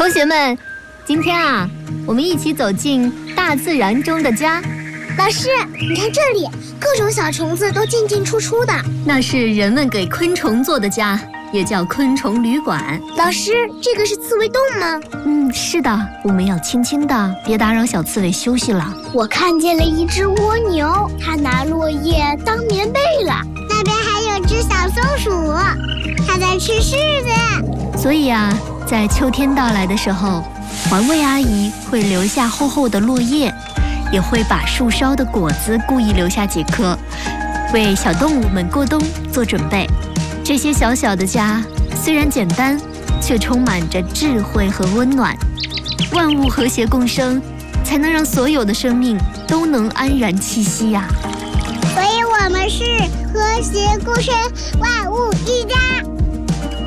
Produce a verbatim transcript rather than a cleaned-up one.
同学们，今天啊，我们一起走进大自然中的家。 老师，你看这里，各种小虫子都进进出出的。 那是人们给昆虫做的家，也叫昆虫旅馆。 老师，这个是刺猬洞吗？ 嗯，是的，我们要轻轻的，别打扰小刺猬休息了。 我看见了一只蜗牛，它拿落叶当棉被了。那边还有只小松鼠，它在吃柿子。 所以啊，在秋天到来的时候，环卫阿姨会留下厚厚的落叶，也会把树梢的果子故意留下几颗，为小动物们过冬做准备。这些小小的家虽然简单，却充满着智慧和温暖。万物和谐共生，才能让所有的生命都能安然栖息呀、 所以我们是和谐共生，万物一家。